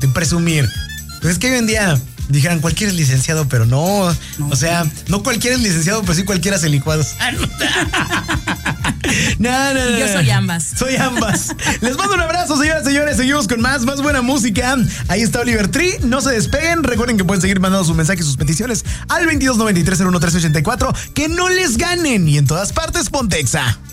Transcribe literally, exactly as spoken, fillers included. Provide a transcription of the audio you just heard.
de presumir. Pero es que hoy en día dijeran cualquiera es licenciado, pero no. no o sea, no cualquiera es licenciado, pero sí cualquiera hace licuados. No, no, no. Yo soy ambas. Soy ambas. Les mando un abrazo, señoras y señores. Seguimos con más, más buena música. Ahí está Oliver Tree. No se despeguen. Recuerden que pueden seguir mandando sus mensajes y sus peticiones al veintidós noventa y tres cero uno tres ochenta y cuatro. Que no les ganen. Y en todas partes, Pontexa.